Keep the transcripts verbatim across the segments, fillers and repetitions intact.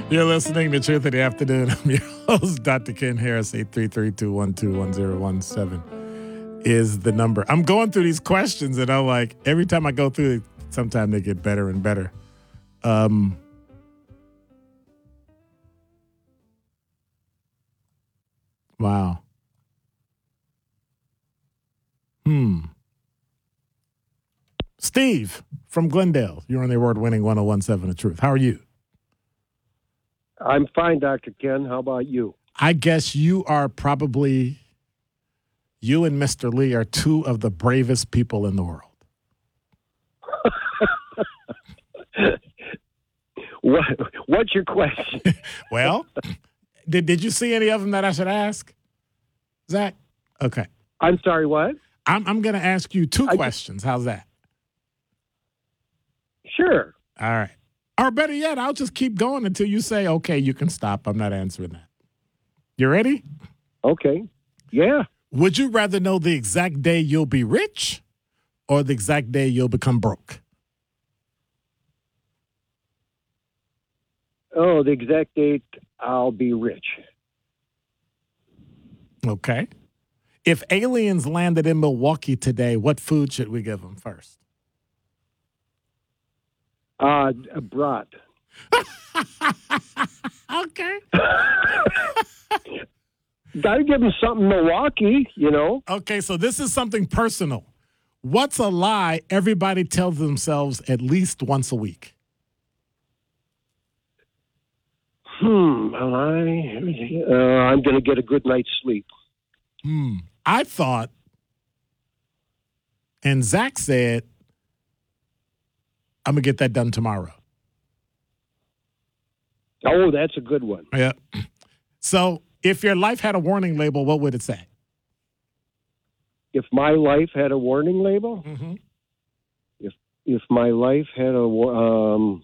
You're listening to Truth in the Afternoon. I'm your host, Doctor Ken Harris. eight three three, two one two, one zero one seven is the number. I'm going through these questions, and I'm like, every time I go through it, sometimes they get better and better. Um, wow. Hmm. Steve from Glendale, you're on the award-winning one oh one seven The Truth. How are you? I'm fine, Doctor Ken. How about you? I guess you are probably, you and Mister Lee are two of the bravest people in the world. what, what's your question? Well, did, did you see any of them that I should ask? Zach? Okay. I'm sorry, what? I'm, I'm going to ask you two I, questions. How's that? Sure. All right. Or better yet, I'll just keep going until you say, okay, you can stop. I'm not answering that. You ready? Okay. Yeah. Would you rather know the exact day you'll be rich or the exact day you'll become broke? Oh, the exact date I'll be rich. Okay. If aliens landed in Milwaukee today, what food should we give them first? Uh, a brat. Okay. Gotta give them something Milwaukee, you know. Okay, so this is something personal. What's a lie everybody tells themselves at least once a week? Hmm. I, uh, I'm going to get a good night's sleep. Hmm. I thought, and Zach said, I'm going to get that done tomorrow. Oh, that's a good one. Yeah. So if your life had a warning label, what would it say? If my life had a warning label, Mm-hmm. if if my life had a um,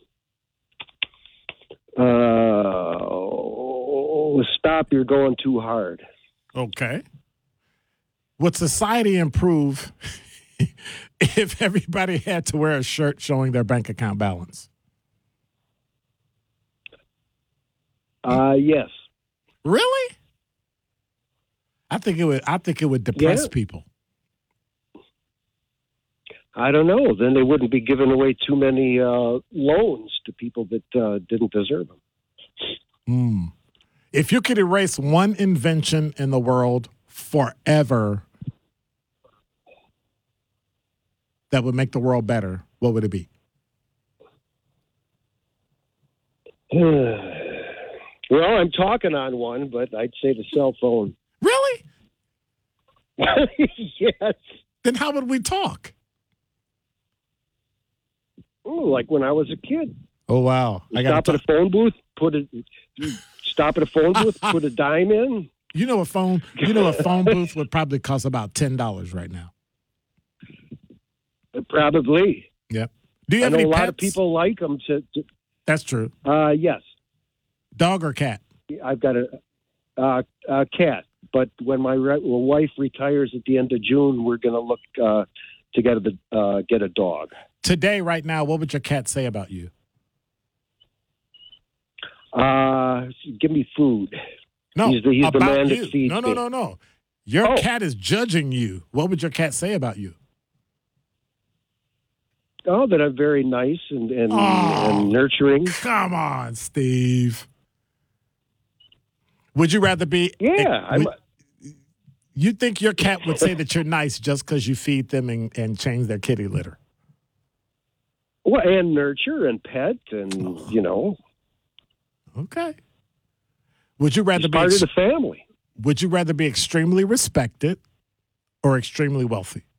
uh, stop, you're going too hard. Okay. Would society improve if everybody had to wear a shirt showing their bank account balance? Uh, yes. Really? I think it would. I think it would depress Yeah. people. I don't know. Then they wouldn't be giving away too many uh, loans to people that uh, didn't deserve them. Hmm. If you could erase one invention in the world forever that would make the world better, what would it be? Well, I'm talking on one, but I'd say the cell phone. Really? Yes. Then how would we talk? Ooh, like when I was a kid. Oh, wow. I Stop gotta at a phone booth, put a stop at a phone booth, put a dime in. You know a phone. You know a phone booth would probably cost about ten dollars right now. Probably. Yep. Do you I have know any a lot pets? of people like them. To, to, That's true. uh, yes, Dog or cat? I've got a, uh, a cat. But when my re- wife retires at the end of June, we're going to look uh, to get a uh, get a dog. Today, right now, what would your cat say about you? Uh, give me food. No, He's the- he's the about man that you. feeds no, no, me. no, no. Your Oh. cat is judging you. What would your cat say about you? Oh, that I'm very nice and and, Oh. and nurturing. Come on, Steve. Would you rather be? Yeah, I'm, would- you think your cat would say that you're nice just because you feed them and, and change their kitty litter? well, and nurture and pet and you know, Okay. Would you rather he's be? part Ex- of the family. would you rather be extremely respected or extremely wealthy?